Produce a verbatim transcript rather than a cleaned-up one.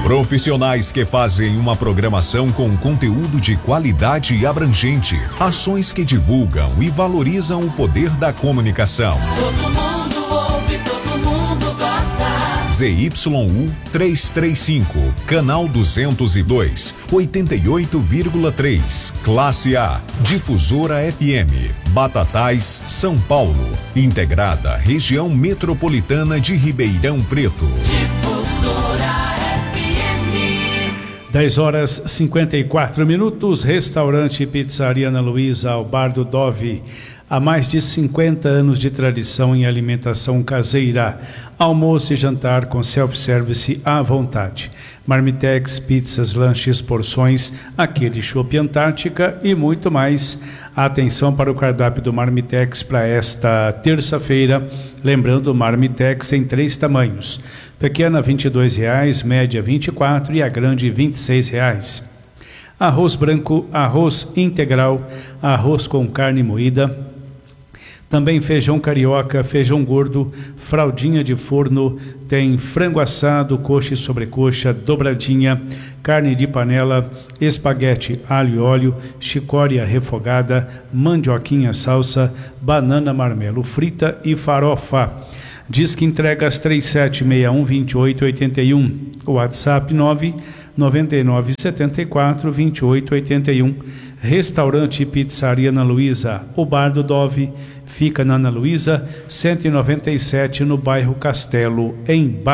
Profissionais que fazem uma programação com conteúdo de qualidade e abrangente. Ações que divulgam e valorizam o poder da comunicação. Todo mundo ouve, todo mundo gosta. Z Y U trezentos e trinta e cinco, canal duzentos e dois, oitenta e oito vírgula três, classe A, difusora F M, Batatais, São Paulo, integrada região metropolitana de Ribeirão Preto. Difusora F M. dez horas e cinquenta e quatro minutos, restaurante e pizzaria Ana Luísa, ao Bar do Dove. Há mais de cinquenta anos de tradição em alimentação caseira. Almoço e jantar com self-service à vontade. Marmitex, pizzas, lanches, porções, aquele chopp Antártica e muito mais. Atenção para o cardápio do Marmitex para esta terça-feira. Lembrando, Marmitex em três tamanhos. Pequena vinte e dois reais, média vinte e quatro e a grande vinte e seis reais. Arroz branco, arroz integral, arroz com carne moída. Também feijão carioca, feijão gordo, fraldinha de forno, tem frango assado, coxa e sobrecoxa, dobradinha, carne de panela, espaguete alho e óleo, chicória refogada, mandioquinha salsa, banana marmelo frita e farofa. Diz que entrega às trinta e sete, sessenta e um, vinte e oito, oitenta e um. WhatsApp nove nove nove sete quatro, vinte e oito, oitenta e um. Restaurante e pizzaria Ana Luísa, o Bar do Dove, fica na Ana Luísa, cento e noventa e sete, no bairro Castelo, em Ba